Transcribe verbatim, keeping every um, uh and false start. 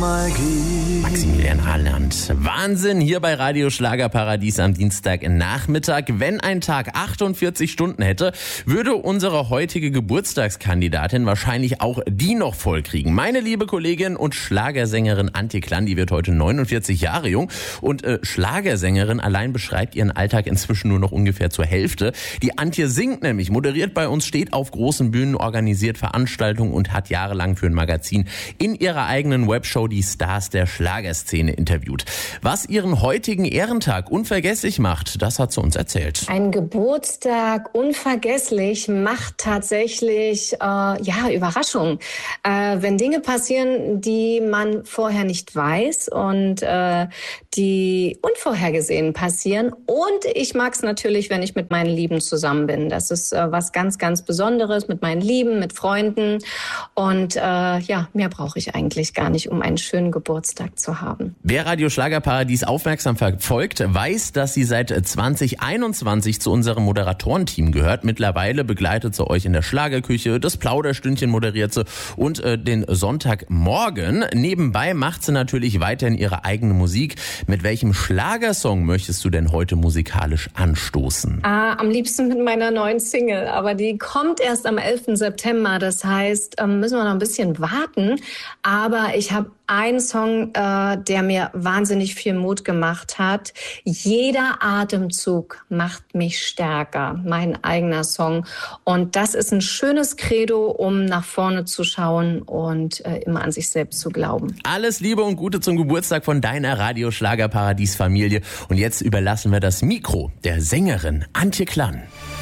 mal gibt. Maximilian Harland. Wahnsinn hier bei Radio Schlagerparadies am Dienstagnachmittag. Wenn ein Tag achtundvierzig Stunden hätte, würde unsere heutige Geburtstagskandidatin wahrscheinlich auch die noch vollkriegen. Meine liebe Kollegin und Schlagersängerin Antje Klann, die wird heute neunundvierzig Jahre jung. Und äh, Schlagersängerin allein beschreibt ihren Alltag inzwischen nur noch ungefähr zur Hälfte. Die Antje singt nämlich, moderiert bei uns, steht auf großen Bühnen, organisiert Veranstaltungen und hat jahrelang für ein Magazin in ihrer eigenen Webshow die Stars der Schlagerszene interviewt. Was ihren heutigen Ehrentag unvergesslich macht, das hat sie uns erzählt. Ein Geburtstag unvergesslich macht tatsächlich äh, ja Überraschungen. Äh, wenn Dinge passieren, die man vorher nicht weiß und äh, die unvorhergesehen passieren. Und ich mag es natürlich, wenn ich mit meinen Lieben zusammen bin. Das ist äh, was ganz, ganz Besonderes mit meinen Lieben, mit Freunden. Und äh, ja, mehr brauche ich eigentlich gar nicht, um einen schönen Geburtstag zu haben. Wer Radio Schlagerparadies aufmerksam verfolgt, weiß, dass sie seit zwanzig einundzwanzig zu unserem Moderatorenteam gehört. Mittlerweile begleitet sie euch in der Schlagerküche, das Plauderstündchen moderiert sie und äh, den Sonntagmorgen. Nebenbei macht sie natürlich weiterhin ihre eigene Musik. Mit welchem Schlagersong möchtest du denn heute musikalisch anstoßen? Ah, am liebsten mit meiner neuen Single, aber die kommt erst am elften September. Das heißt, ähm, müssen wir noch ein bisschen warten. Aber ich habe einen Song, äh, der mir wahnsinnig viel Mut gemacht hat. Jeder Atemzug macht mich stärker. Mein eigener Song. Und das ist ein schönes Credo, um nach vorne zu schauen und äh, immer an sich selbst zu glauben. Alles Liebe und Gute zum Geburtstag von deiner Radio Schlagerparadies Familie. Und jetzt überlassen wir das Mikro der Sängerin Antje Klann.